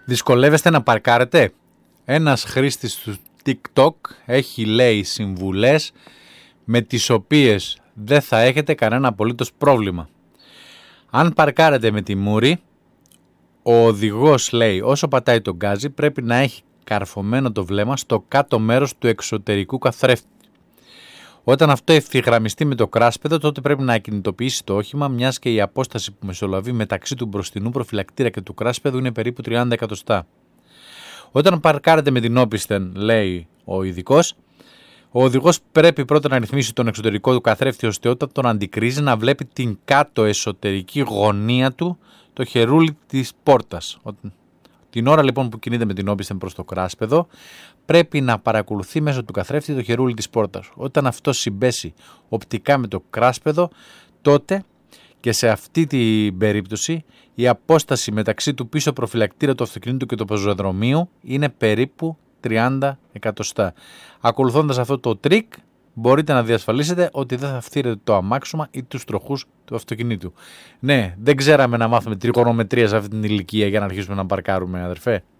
Δυσκολεύεστε να παρκάρετε? Ένας χρήστης του TikTok έχει, λέει, συμβουλές με τις οποίες δεν θα έχετε κανένα απολύτως πρόβλημα. Αν παρκάρετε με τη μούρη, ο οδηγός, λέει, όσο πατάει τον γκάζι πρέπει να έχει καρφωμένο το βλέμμα στο κάτω μέρος του εξωτερικού καθρέφτη. Όταν αυτό ευθυγραμμιστεί με το κράσπεδο, τότε πρέπει να ακινητοποιήσει το όχημα, μιας και η απόσταση που μεσολαβεί μεταξύ του μπροστινού προφυλακτήρα και του κράσπεδου είναι περίπου 30 εκατοστά. Όταν παρκάρετε με την όπισθεν, λέει ο ειδικός, ο οδηγός πρέπει πρώτα να ρυθμίσει τον εξωτερικό του καθρέφτη, ώστε όταν τον αντικρίζει να βλέπει την κάτω εσωτερική γωνία του, το χερούλι της πόρτας. Την ώρα λοιπόν που κινείται με την όπισθεν προς το κράσπεδο, πρέπει να παρακολουθεί μέσω του καθρέφτη το χερούλι της πόρτας. Όταν αυτό συμπέσει οπτικά με το κράσπεδο, τότε και σε αυτή την περίπτωση η απόσταση μεταξύ του πίσω προφυλακτήρα του αυτοκινήτου και του πεζοδρομίου είναι περίπου 30 εκατοστά. Ακολουθώντας αυτό το τρίκ, μπορείτε να διασφαλίσετε ότι δεν θα φθείρετε το αμάξωμα ή τους τροχούς του αυτοκινήτου. Ναι, δεν ξέραμε να μάθουμε τριγωνομετρία σε αυτή την ηλικία για να αρχίσουμε να παρκάρουμε, αδερφέ.